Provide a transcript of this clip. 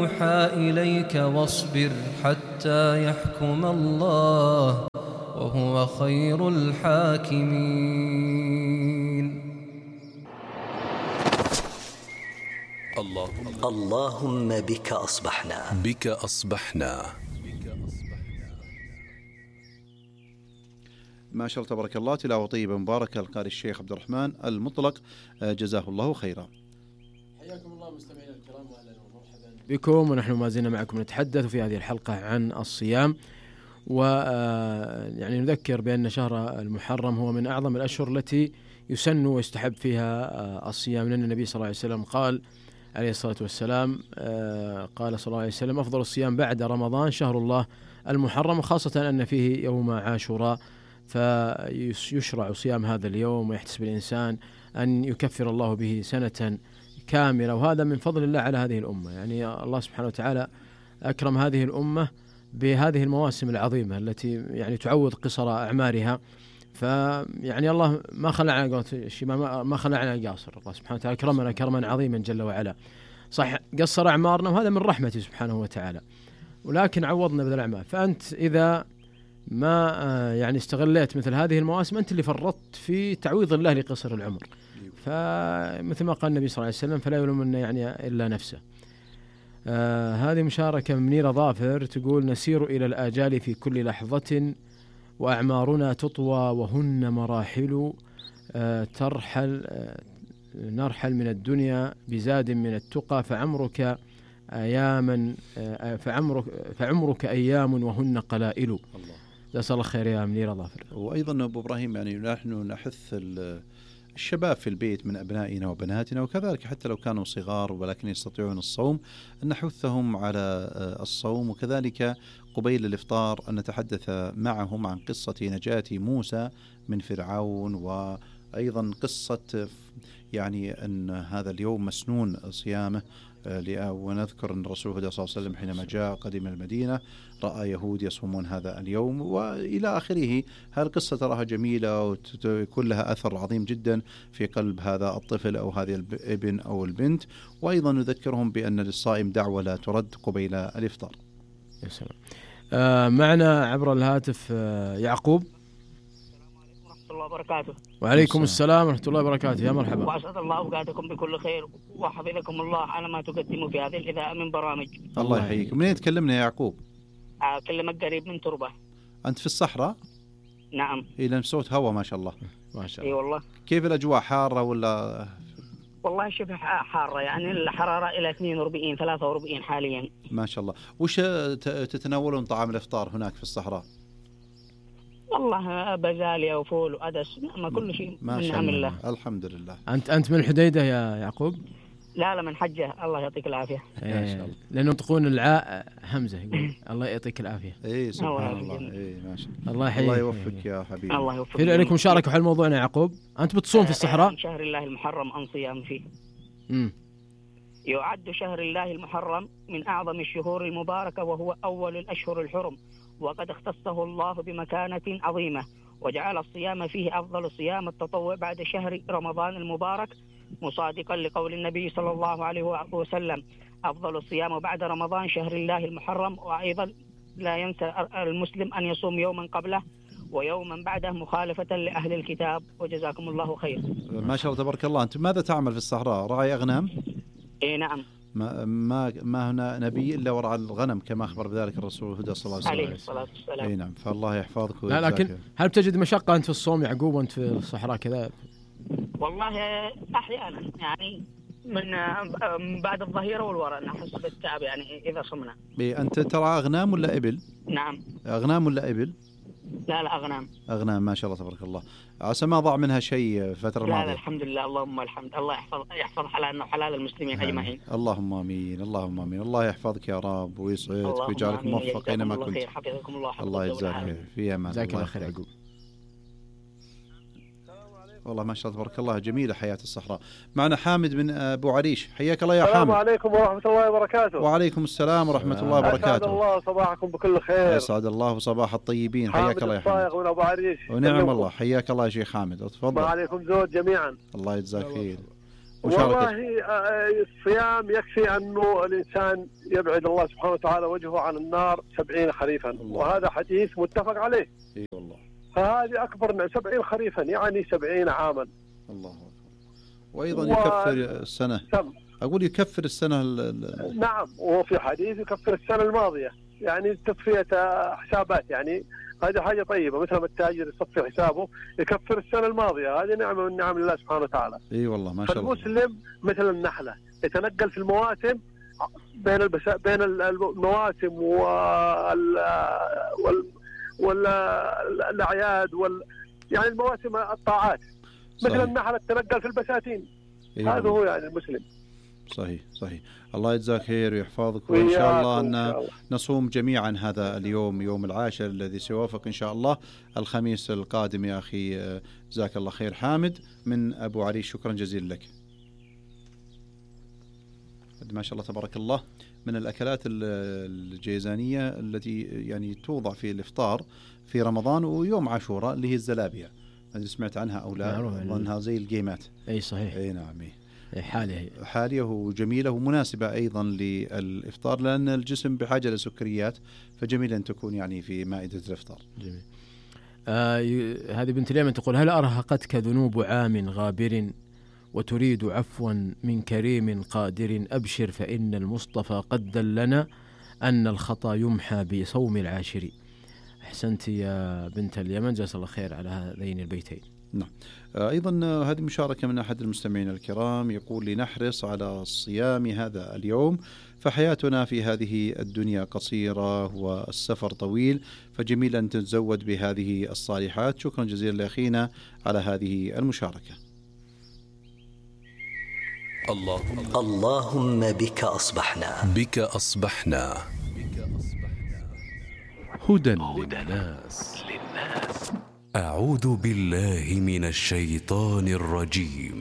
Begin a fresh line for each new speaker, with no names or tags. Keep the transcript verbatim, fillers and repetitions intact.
يوحى إليك واصبر حتى يحكم الله وهو خير الحاكمين.
اللهم اللهم بك أصبحنا
بك أصبحنا.
ما شاء الله تبارك الله، تلاوة طيبة مباركة القارئ الشيخ عبد الرحمن المطلق جزاه الله خيرا.
حياكم الله مستمعينا الكرام واهلا ومرحبا بكم، ونحن ما زلنا معكم نتحدث في هذه الحلقة عن الصيام، ويعني نذكر بأن شهر المحرم هو من أعظم الأشهر التي يسن ويستحب فيها الصيام، لأن النبي صلى الله عليه وسلم قال عليه الصلاة والسلام قال صلى الله عليه وسلم: أفضل الصيام بعد رمضان شهر الله المحرم، خاصة أن فيه يوم عاشوراء، فيشرع صيام هذا اليوم ويحتسب الإنسان أن يكفر الله به سنة كاملة، وهذا من فضل الله على هذه الأمة. يعني الله سبحانه وتعالى أكرم هذه الأمة بهذه المواسم العظيمة التي يعني تعوض قصر أعمارها، فيعني الله ما خلعنا ما خلعنا قاصر، الله سبحانه وتعالى كرمنا كرما عظيما جل وعلا. صح قصر أعمارنا وهذا من رحمته سبحانه وتعالى، ولكن عوضنا بالأعمال. فأنت إذا ما يعني استغليت مثل هذه المواسم أنت اللي فرطت في تعويض الله لقصر العمر، فمثل ما قال النبي صلى الله عليه وسلم: فلا يلومن يعني إلا نفسه. آه هذه مشاركة من منيرة ظافر تقول: نسير إلى الآجال في كل لحظة وأعمارنا تطوى وهن مراحل، آه ترحل آه نرحل من الدنيا بزاد من التقى، فعمرك أياما آه فعمرك, فعمرك أيام وهن قلائل. الله جزاك الله خير يا منيرة ظافر.
وأيضا أبو إبراهيم يعني نحن نحث الشباب في البيت من أبنائنا وبناتنا، وكذلك حتى لو كانوا صغار ولكن يستطيعون الصوم أن نحثهم على الصوم، وكذلك قبيل الإفطار أن نتحدث معهم عن قصة نجاة موسى من فرعون، وأيضا قصة يعني أن هذا اليوم مسنون صيامه، ونذكر أن الرسول صلى الله عليه وسلم حينما جاء قدم المدينة رأى يهود يصومون هذا اليوم وإلى آخره. هذه القصة تراها جميلة ويكون لها أثر عظيم جدا في قلب هذا الطفل أو هذه الابن أو البنت، وأيضا نذكرهم بأن للصائم دعوة لا ترد قبيل الإفطار.
يا سلام. آه معنا عبر الهاتف آه يعقوب.
الله وبركاته.
وعليكم السلام ورحمة الله وبركاته، يا مرحبا.
وأسعد الله أوقاتكم بكل خير وحفظكم الله على ما تقدموا في هذه الإذاعة من برامج.
الله يحييك. منين تكلمنا يا يعقوب؟
أكلمك قريب من تربة.
أنت في الصحراء؟
نعم.
إلى صوت هوا ما شاء الله.
ما شاء الله.
إي والله.
كيف الأجواء، حارة ولا؟
والله شبه حارة، يعني الحرارة إلى اثنين وأربعين ثلاثة وأربعين حاليا.
ما شاء الله. وش تتناولون طعام الإفطار هناك في الصحراء؟
والله بزاليا وفول وأدس، ما كل شيء
ما
من نعم الله.
الحمد لله.
أنت أنت من الحديدة يا يعقوب؟
لا لا من حجة، الله يعطيك العافية.
ما شاء الله. لأنه ينطقون العاء همزة، يقول الله يعطيك العافية.
إيه سبحان الله. إيه ما شاء الله.
الله
الله يوفقك يا حبيبي.
الله يوفقك.
في عليكم مشاركة حول موضوعنا يا يعقوب. أنت بتصوم في الصحراء؟
شهر الله المحرم أن صيام فيه.
امم
يعد شهر الله المحرم من أعظم الشهور المباركة، وهو أول الأشهر الحرم، وقد اختصه الله بمكانة عظيمة، وجعل الصيام فيه أفضل صيام التطوع بعد شهر رمضان المبارك، مصادقا لقول النبي صلى الله عليه وسلم: أفضل الصيام بعد رمضان شهر الله المحرم. وأيضا لا ينسى المسلم أن يصوم يوما قبله ويوما بعده مخالفة لأهل الكتاب، وجزاكم الله خير.
ما شاء الله تبارك الله. أنت ماذا تعمل في الصحراء؟ راعي أغنام؟
إيه نعم.
ما ما ما هنا نبي إلا ورعى الغنم كما أخبر بذلك الرسول صلى الله
عليه الصلاة والسلام.
أي نعم. فالله يحفظك.
لا لكن هل بتجد مشقة أنت في الصوم يعقوب وأنت في الصحراء كذا؟
والله أحيانا يعني من بعد الظهيرة والوراء نحس بالتعب يعني إذا صمنا.
أنت ترى أغنام ولا إبل؟
نعم.
أغنام ولا إبل؟
لا لا أغنام.
أغنام ما شاء الله تبارك الله. عسى ما ضاع منها شيء فترة
الماضية.
لا
لا الحمد لله، اللهم الحمد. الله يحفظ يحفظ حلالنا وحلال المسلمين أجمعين.
اللهم آمين. اللهم آمين. الله يحفظك يا رب ويسعدك ويجعلك موفق أينما كنت.
حفظكم الله.
الله يجزاك خير. في أمان.
جزاك الله خير يعقوب.
والله ما شاء الله تبارك الله جميلة حياة الصحراء. معنا حامد من أبو عريش. حياك الله يا حامد.
السلام عليكم ورحمة الله وبركاته.
وعليكم السلام ورحمة الله وبركاته.
أسعد الله صباحكم بكل خير.
أسعد الله صباح الطيبين. حياك الله يا حامد.
حامد من أبو عريش.
ونعم الله. حياك الله يا شيخ حامد. تفضل.
ما عليكم زود جميعا.
الله يجزاك خير.
والله الصيام يكفي أنه الإنسان يبعد الله سبحانه وتعالى وجهه عن النار سبعين خريفا، وهذا حديث متفق عليه.
اي والله.
فهذه أكبر من سبعين خريفا يعني سبعين عاما.
الله أكبر. وأيضا و... يكفر السنة.
سم.
أقول يكفر السنة ال... ال...
نعم، وفي حديث يكفر السنة الماضية، يعني تصفية حسابات، يعني هذه حاجة طيبة. مثل ما التاجر يصفي حسابه يكفر السنة الماضية، هذه نعمة من نعم الله سبحانه وتعالى.
اي والله ما شاء الله.
فالمسلم مثل النحلة يتنقل في المواسم بين البس... بين المواسم وال وال والاعياد وال يعني المواسم الطاعات، مثل صحيح. النحلة تتنقل في البساتين. إيه هذا هو يعني المسلم.
صحيح صحيح. الله يجزاك خير ويحفظك، وإن شاء الله أن نصوم جميعا هذا اليوم يوم العاشر الذي سيوافق إن شاء الله الخميس القادم. يا أخي جزاك الله خير. حامد من أبو علي، شكرا جزيلا لك. ما شاء الله تبارك الله، من الأكلات الجيزانية التي يعني توضع في الإفطار في رمضان ويوم عاشوراء اللي هي الزلابية. ما سمعت عنها أو لا؟ أظنها زي الجيمات.
أي صحيح.
أي نعم.
حالية
حالية وجميلة ومناسبة أيضا للإفطار، لأن الجسم بحاجة لسكريات، فجميل أن تكون يعني في مائدة الإفطار.
جميل. آه هذه بنت اليمن تقول: هل أرهقتك ذنوب عام غابر وتريد عفوا من كريم قادر؟ أبشر فإن المصطفى قد دلنا أن الخطا يمحى بصوم العاشر. أحسنت يا بنت اليمن، جزاك الله خير على هذين البيتين.
نعم. أيضا هذه مشاركة من أحد المستمعين الكرام، يقول: لنحرص على الصيام هذا اليوم، فحياتنا في هذه الدنيا قصيرة والسفر طويل، فجميل أن تتزود بهذه الصالحات. شكرا جزيلا لأخينا على هذه المشاركة.
اللهم اللهم بك أصبحنا
بك أصبحنا هدى للناس. أعوذ بالله من الشيطان الرجيم.